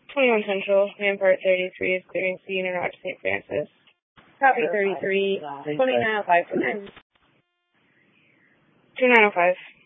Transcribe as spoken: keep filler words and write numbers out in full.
twenty-one Central, Rampart thirty-three is clearing C and route to Saint Francis. Copy thirty-three, twenty-nine oh five for nine. twenty-nine oh five.